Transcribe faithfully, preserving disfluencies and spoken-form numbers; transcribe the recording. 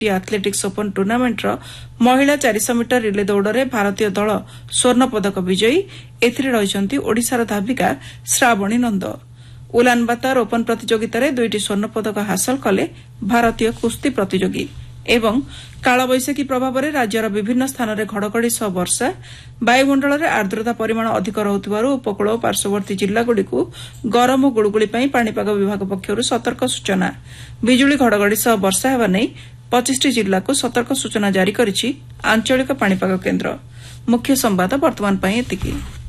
Athletics open ଟୁର୍ଣ୍ଣାମେଣ୍ଟର ମହିଳା ଚାରିଶହ ମିଟର ରିଲେ ଦୌଡ଼ରେ ଭାରତୀୟ ଦଳ ସ୍ୱର୍ଣ୍ଣ ପଦକ ବିଜୟୀ। ଏଥିରେ ରହିଛନ୍ତି ଓଡ଼ିଶାର ଧାବିକା ଶ୍ରାବଣୀ ନନ୍ଦ। ଉଲାନବାତର ଓପନ ପ୍ରତିଯୋଗିତାରେ ଦୁଇଟି ସ୍ୱର୍ଣ୍ଣ ପଦକ ହାସଲ କଲେ ଭାରତୀୟ କୁସ୍ତି ପ୍ରତିଯୋଗୀ। ଏବଂ କାଳବୈଶାଖୀ ପ୍ରଭାବରେ ରାଜ୍ୟର ବିଭିନ୍ନ ସ୍ଥାନରେ ଘଡ଼ଘଡ଼ି ସହ ବର୍ଷା, ବାୟୁମଣ୍ଡଳରେ ଆର୍ଦ୍ରତା ପରିମାଣ ଅଧିକ ରହୁଥିବାରୁ ଉପକୂଳ ଓ ପାର୍ଶ୍ୱବର୍ତ୍ତୀ ଜିଲ୍ଲାଗୁଡ଼ିକୁ ଗରମ ଓ ଗୁଳୁଗୁଳି ପାଇଁ ପାଣିପାଗ ବିଭାଗ ପକ୍ଷରୁ ସତର୍କ ସୂଚନା। ବିଜୁଳି ଘଡ଼ଘଡ଼ି ସହ ବର୍ଷା ହେବା ନେଇ ପଚିଶଟି ଜିଲ୍ଲାକୁ ସତର୍କ ସୂଚନା ଜାରି କରିଛି ଆଞ୍ଚଳିକ ପାଣିପାଗ କେନ୍ଦ୍ର। ମୁଖ୍ୟ ସମ୍ବାଦ ବର୍ତ୍ତମାନ ପାଇଁ ଏତିକି।